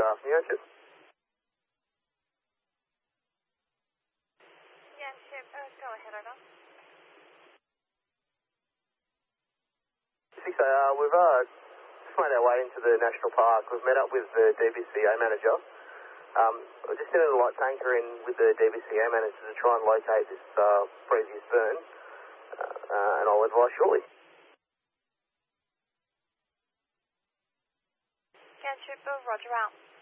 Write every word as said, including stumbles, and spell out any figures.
uh, from the ocean. Yeah, ship, uh, go ahead, over. six A, uh, we've uh, just made our way into the national park. We've met up with the D B C A manager. Um, we're just sending a light tanker in with the D B C A manager to try and locate this uh, previous burn, uh, uh, and I'll advise shortly. Yeah, ship, uh, roger out.